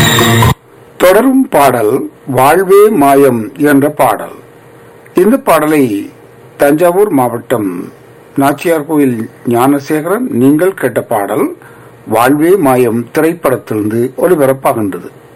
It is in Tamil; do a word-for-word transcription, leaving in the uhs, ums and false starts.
தொடரும் பாடல் வாழ்வே மாயம் என்ற பாடல். இந்த பாடலை தஞ்சாவூர் மாவட்டம் நாச்சியார் கோயில் ஞானசேகரன் நீங்கள் கேட்ட பாடல் வாழ்வே மாயம் திரைப்படத்திலிருந்து ஒளிபரப்பாகின்றது.